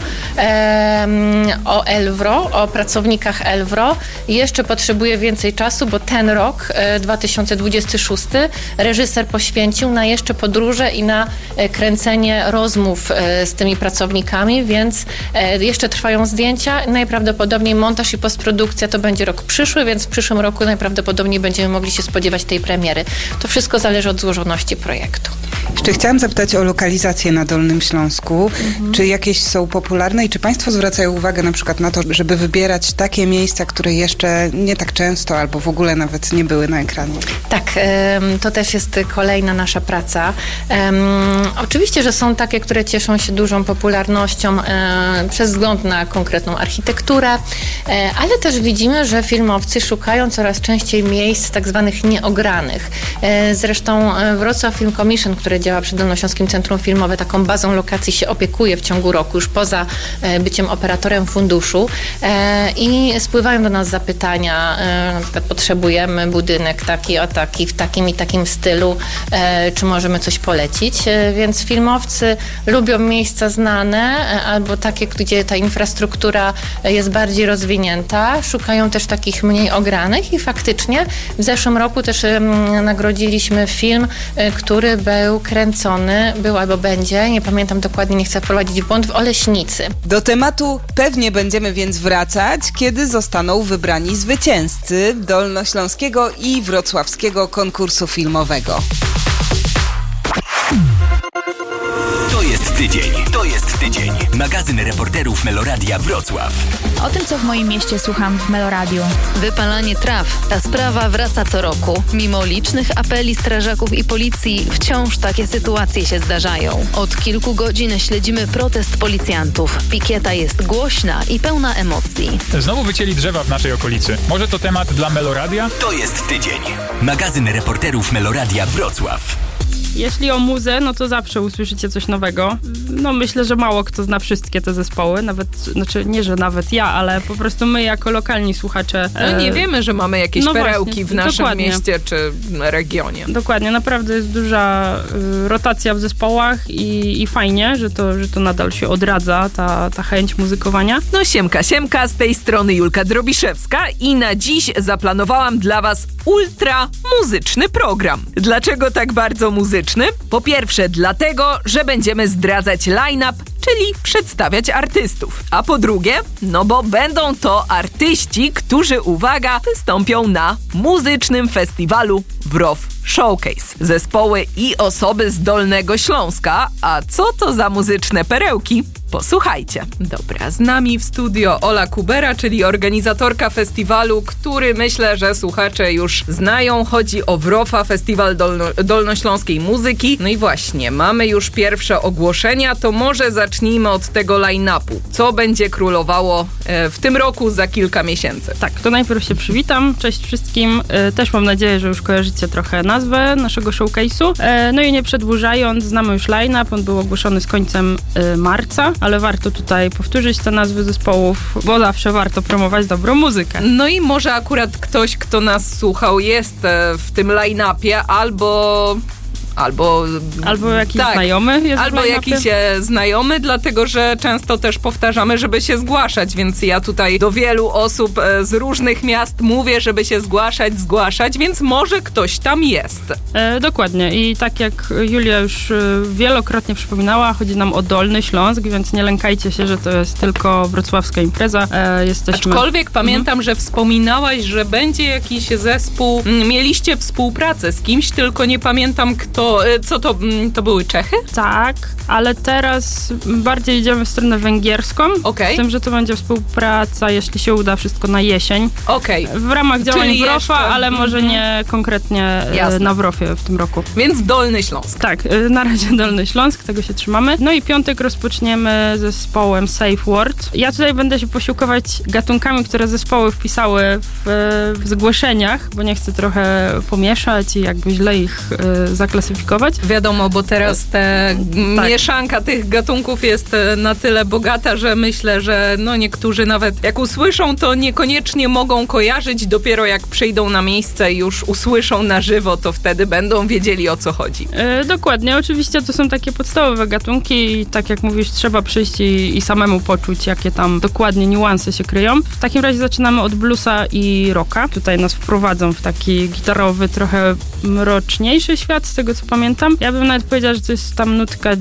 o Elwro, o pracownikach Elwro. Jeszcze potrzebuje więcej czasu, bo ten rok, 2026, reżyser poświęcił na jeszcze podróże i na kręcenie rozmów z tymi pracownikami, więc jeszcze trwają zdjęcia. Najprawdopodobniej montaż i postprodukcja to będzie rok przyszły, więc w przyszłym roku najprawdopodobniej będziemy mogli się spodziewać tej premiery. To wszystko zależy od złożoności projektu. Jeszcze chciałam zapytać o lokalizację na Dolnym Śląsku. Czy jakieś są popularne i czy Państwo zwracają uwagę na przykład na to, żeby wybierać takie miejsca, które jeszcze nie tak często albo w ogóle nawet nie były na ekranie? Tak, to też jest kolejna nasza praca. Oczywiście, że są takie, które cieszą się dużą popularnością przez wzgląd na konkretną architekturę, ale też widzimy, że filmowcy szukają coraz częściej miejsc tak zwanych nieogranych. Zresztą Wrocław Film Commission, które działa przy Dolnośląskim Centrum Filmowe, taką bazą lokacji się opiekuje w ciągu roku, już poza byciem operatorem funduszu i spływają do nas zapytania, na przykład potrzebujemy budynek taki o taki, w takim i takim stylu, czy możemy coś polecić, więc filmowcy lubią miejsca znane albo takie, gdzie ta infrastruktura jest bardziej rozwinięta, szukają też takich mniej ogranych i faktycznie w zeszłym roku też nagrodziliśmy film, który był kręcony, był albo będzie, nie pamiętam dokładnie, nie chcę wprowadzić w błąd, w Oleśnicy. Do tematu pewnie będziemy więc wracać, kiedy zostaną wybrani zwycięzcy dolnośląskiego i wrocławskiego konkursu filmowego. To jest tydzień. To jest tydzień. Magazyn reporterów Meloradia Wrocław. O tym, co w moim mieście słucham w Meloradiu. Wypalanie traw. Ta sprawa wraca co roku. Mimo licznych apeli strażaków i policji, wciąż takie sytuacje się zdarzają. Od kilku godzin śledzimy protest policjantów. Pikieta jest głośna i pełna emocji. Znowu wycięli drzewa w naszej okolicy. Może to temat dla Meloradia? To jest tydzień. Magazyn reporterów Meloradia Wrocław. Jeśli o muzę, no to zawsze usłyszycie coś nowego. No myślę, że mało kto zna wszystkie te zespoły, nawet, znaczy nie, że nawet ja, ale po prostu my jako lokalni słuchacze... No nie wiemy, że mamy jakieś perełki właśnie, w naszym mieście czy regionie. Dokładnie, naprawdę jest duża rotacja w zespołach i fajnie, że to nadal się odradza, ta chęć muzykowania. No siemka, z tej strony Julka Drobiszewska i na dziś zaplanowałam dla was ultra muzyczny program. Dlaczego tak bardzo muzyczny? Po pierwsze dlatego, że będziemy zdradzać line-up, czyli przedstawiać artystów. A po drugie, no bo będą to artyści, którzy, uwaga, wystąpią na muzycznym festiwalu WROF Showcase. Zespoły i osoby z Dolnego Śląska. A co to za muzyczne perełki? Posłuchajcie. Dobra, z nami w studio Ola Kubera, czyli organizatorka festiwalu, który myślę, że słuchacze już znają. Chodzi o WROFa, Festiwal Dolnośląskiej Muzyki. No i właśnie, mamy już pierwsze ogłoszenia, to może zacznijmy od tego line-upu. Co będzie królowało w tym roku za kilka miesięcy? Tak, to najpierw się przywitam. Cześć wszystkim. Też mam nadzieję, że już kojarzycie trochę nazwę naszego showcase'u. No i nie przedłużając, znamy już line-up. On był ogłoszony z końcem marca, ale warto tutaj powtórzyć te nazwy zespołów, bo zawsze warto promować dobrą muzykę. No i może akurat ktoś, kto nas słuchał, jest w tym line-upie albo jakiś znajomy jest albo jakiś znajomy, dlatego że często też powtarzamy, żeby się zgłaszać, więc ja tutaj do wielu osób z różnych miast mówię, żeby się zgłaszać, więc może ktoś tam jest. Dokładnie i tak jak Julia już wielokrotnie przypominała, chodzi nam o Dolny Śląsk, więc nie lękajcie się, że to jest tylko wrocławska impreza. Aczkolwiek pamiętam, że wspominałaś, że będzie jakiś zespół, mieliście współpracę z kimś, tylko nie pamiętam kto. Co to były Czechy? Tak, ale teraz bardziej idziemy w stronę węgierską. Okay. Z tym, że to będzie współpraca, jeśli się uda, wszystko na jesień. Okay. W ramach działań WROFa, ale może nie konkretnie na WROFie w tym roku. Więc Dolny Śląsk. Tak, na razie Dolny Śląsk, tego się trzymamy. No i piątek rozpoczniemy zespołem Safe Word. Ja tutaj będę się posiłkować gatunkami, które zespoły wpisały w zgłoszeniach, bo nie chcę trochę pomieszać i jakby źle ich zaklasyfikować. Wiadomo, bo teraz mieszanka tych gatunków jest na tyle bogata, że myślę, że niektórzy nawet jak usłyszą, to niekoniecznie mogą kojarzyć. Dopiero jak przyjdą na miejsce i już usłyszą na żywo, to wtedy będą wiedzieli, o co chodzi. Dokładnie. Oczywiście to są takie podstawowe gatunki i tak jak mówisz, trzeba przyjść i samemu poczuć, jakie tam dokładnie niuanse się kryją. W takim razie zaczynamy od bluesa i rocka. Tutaj nas wprowadzą w taki gitarowy, trochę mroczniejszy świat, z tego co pamiętam. Ja bym nawet powiedziała, że to jest tam nutka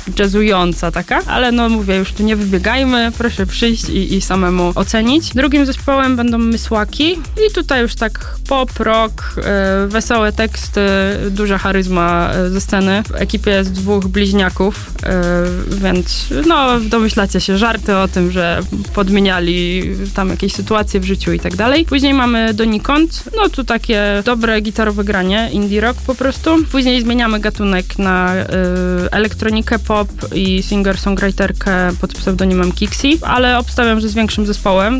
jazzująca taka, ale no mówię, już tu nie wybiegajmy, proszę przyjść i samemu ocenić. Drugim zespołem będą Mysłaki i tutaj już tak pop, rock, wesołe teksty, duża charyzma ze sceny. W ekipie jest 2 bliźniaków, więc no domyślacie się, żarty o tym, że podmieniali tam jakieś sytuacje w życiu i tak dalej. Później mamy Donikąd, no tu takie dobre gitarowe granie, indie rock po prostu. Później zmieniamy gatunek na elektronikę pop i singer-songwriterkę pod pseudonimem Kixi, ale obstawiam, że z większym zespołem.